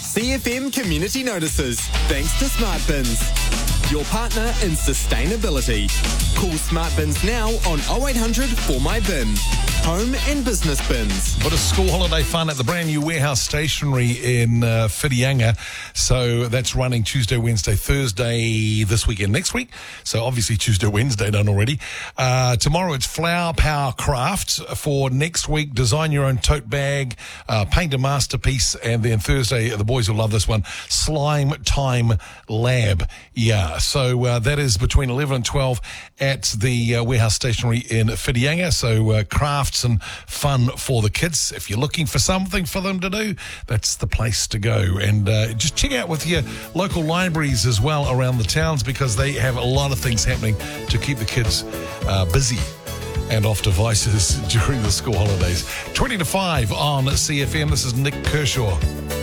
CFM Community Notices, thanks to Smart Bins, your partner in sustainability. Call Smart Bins now on 0800 For My Bin. Home and business bins. But a school holiday fun at the brand new Warehouse Stationery in Whitianga. So that's running Tuesday, Wednesday, Thursday this weekend, next week. So obviously Tuesday, Wednesday done already. Tomorrow it's Flower Power Crafts. For next week, design your own tote bag, paint a masterpiece, and then Thursday, the boys will love this one, Slime Time Lab. Yeah, so that is between 11 and 12 at the Warehouse Stationery in Whitianga. So crafts and fun for the kids. If you're looking for something for them to do, that's the place to go. And just check out with your local libraries as well around the towns, because they have a lot of things happening to keep the kids busy and off devices during the school holidays. 20 to 5 on CFM. This is Nick Kershaw.